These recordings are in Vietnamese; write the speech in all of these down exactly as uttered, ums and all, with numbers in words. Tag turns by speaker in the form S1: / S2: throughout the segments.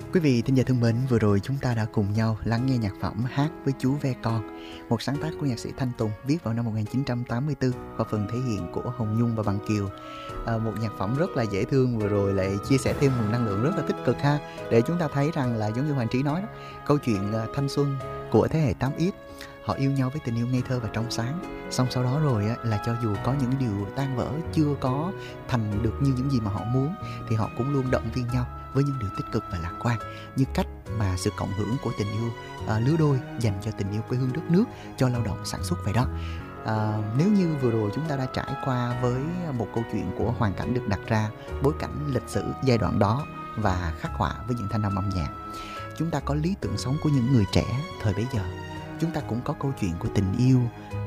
S1: Quý vị thính giả thân mến, vừa rồi chúng ta đã cùng nhau lắng nghe nhạc phẩm Hát với chú ve con, một sáng tác của nhạc sĩ Thanh Tùng viết vào năm một nghìn chín trăm tám mươi tư qua phần thể hiện của Hồng Nhung và Bằng Kiều. À, một nhạc phẩm rất là dễ thương, vừa rồi lại chia sẻ thêm nguồn năng lượng rất là tích cực ha, để chúng ta thấy rằng là giống như Hoàng Trí nói đó, câu chuyện thanh xuân của thế hệ tám x, họ yêu nhau với tình yêu ngây thơ và trong sáng. Xong sau đó rồi á, là cho dù có những điều tan vỡ, chưa có thành được như những gì mà họ muốn, thì họ cũng luôn động viên nhau với những điều tích cực và lạc quan, như cách mà sự cộng hưởng của tình yêu à, lứa đôi dành cho tình yêu quê hương đất nước, cho lao động sản xuất vậy đó. À, nếu như vừa rồi chúng ta đã trải qua với một câu chuyện của hoàn cảnh được đặt ra, bối cảnh lịch sử giai đoạn đó và khắc họa với những thanh âm âm nhạc, chúng ta có lý tưởng sống của những người trẻ thời bấy giờ, chúng ta cũng có câu chuyện của tình yêu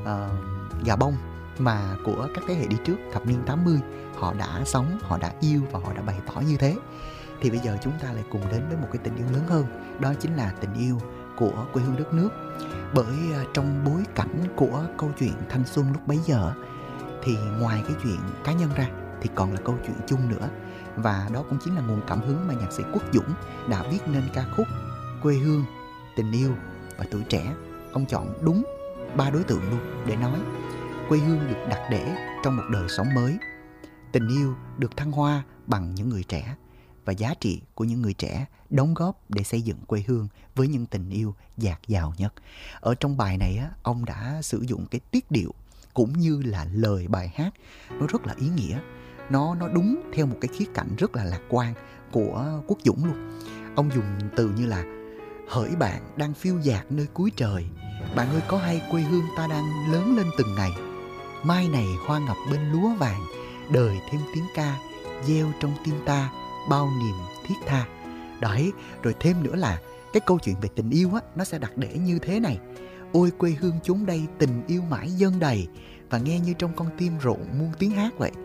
S1: uh, gà bông mà của các thế hệ đi trước thập niên tám mươi họ đã sống, họ đã yêu và họ đã bày tỏ như thế. Thì bây giờ chúng ta lại cùng đến với một cái tình yêu lớn hơn, đó chính là tình yêu của quê hương đất nước. Bởi trong bối cảnh của câu chuyện thanh xuân lúc bấy giờ thì ngoài cái chuyện cá nhân ra thì còn là câu chuyện chung nữa. Và đó cũng chính là nguồn cảm hứng mà nhạc sĩ Quốc Dũng đã viết nên ca khúc Quê hương, tình yêu và tuổi trẻ. Ông chọn đúng ba đối tượng luôn để nói. Quê hương được đặt để trong một đời sống mới, tình yêu được thăng hoa bằng những người trẻ, và giá trị của những người trẻ đóng góp để xây dựng quê hương với những tình yêu dạt dào nhất. Ở trong bài này á, ông đã sử dụng cái tiết điệu cũng như là lời bài hát nó rất là ý nghĩa. Nó, nó đúng theo một cái khía cạnh rất là lạc quan của Quốc Dũng luôn. Ông dùng từ như là: hỡi bạn đang phiêu dạt nơi cuối trời, bạn ơi có hay quê hương ta đang lớn lên từng ngày. Mai này hoa ngập bên lúa vàng, đời thêm tiếng ca gieo trong tim ta bao niềm thiết tha. Đấy, rồi thêm nữa là cái câu chuyện về tình yêu á, nó sẽ đặt để như thế này: ôi quê hương chốn đây tình yêu mãi dâng đầy, và nghe như trong con tim rộn muôn tiếng hát vậy.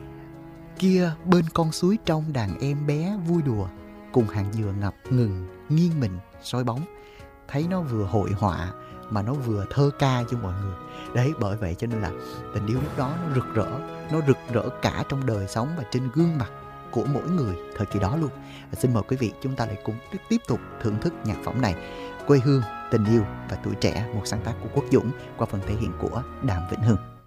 S1: Kia bên con suối trong đàn em bé vui đùa, cùng hàng dừa ngập ngừng nghiêng mình soi bóng. Thấy nó vừa hội họa mà nó vừa thơ ca cho mọi người. Đấy, bởi vậy cho nên là tình yêu lúc đó nó rực rỡ, nó rực rỡ cả trong đời sống và trên gương mặt của mỗi người thời kỳ đó luôn. Và xin mời quý vị chúng ta lại cùng tiếp tục thưởng thức nhạc phẩm này, Quê hương, tình yêu và tuổi trẻ, một sáng tác của Quốc Dũng qua phần thể hiện của Đàm Vĩnh Hưng.